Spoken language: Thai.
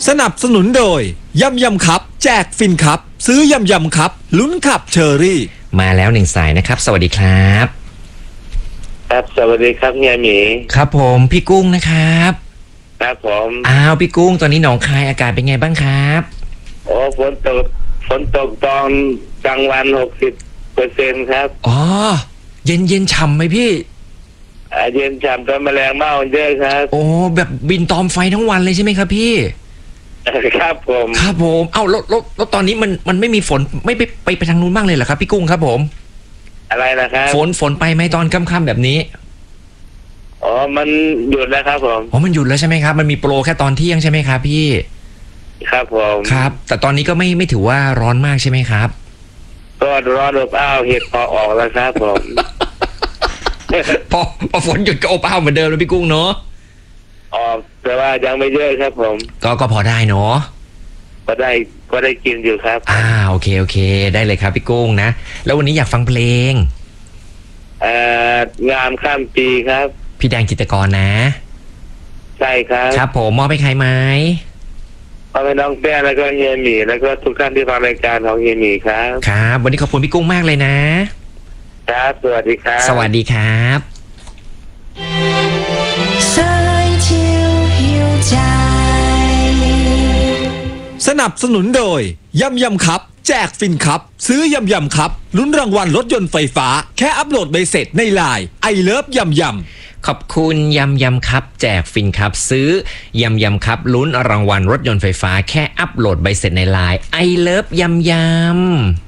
สนับสนุนโดยยำยำครับแจกฟินครับซื้อยำยำครับลุ้นขับเชอรี่มาแล้วหนึ่งสายนะครับสวัสดีครับครับสวัสดีครับเฮียหมีครับผมพี่กุ้งนะครับครับผมพี่กุ้งตอนนี้หนองคายอากาศเป็นไงบ้างครับโอ้ฝนตกตอนกลางวัน60%ครับเย็นฉ่ำไหมพี่เย็นฉ่ำตอนแมลงเม่าเยอะครับโอ้แบบบินตอมไฟทั้งวันเลยใช่ไหมครับพี่ครับผมแล้วตอนนี้มันไม่มีฝนไม่ไปทางนู้นบ้างเลยเหรอครับพี่กุ้งครับผมอะไรนะครับฝนไปไหมตอนค่ำๆแบบนี้มันหยุดแล้วครับผมมันหยุดแล้วใช่ไหมครับมันมีโปรแค่ตอนเที่ยงใช่ไหมครับพี่ครับผมครับแต่ตอนนี้ก็ไม่ถือว่าร้อนมากใช่ไหมครับก็ร้อนอบอ้าวเห็ดพอออกแล้วครับผมพอฝนหยุดก็อบอ้าวเหมือนเดิมแล้วพี่กุ้งเนาะแต่ว่ายังไม่เยอะครับผมก็พอได้เนาะก็ได้กินอยู่ครับโอเคได้เลยครับพี่กุ้งนะแล้ววันนี้อยากฟังเพลงงามข้ามปีครับพี่แดงจิตรกรนะใช่ครับครับผมมอบให้ใครไหมเอาไปน้องแป้งแล้วก็เฮียหมีแล้วก็ทุกท่านที่ฟังรายการของเฮียหมีครับครับวันนี้ขอบคุณพี่กุ้งมากเลยนะครับสวัสดีครับสวัสดีครับสนับสนุนโดยยำยำครับแจกฟินครับซื้อยำยำครับลุ้นรางวัลรถยนต์ไฟฟ้าแค่อัปโหลดใบเสร็จในไลน์ไอเลิฟยำยำขอบคุณยำครับแจกฟินครับซื้อยำครับลุ้นรางวัลรถยนต์ไฟฟ้าแค่อัปโหลดใบเสร็จในไลน์ไอเลิฟยำ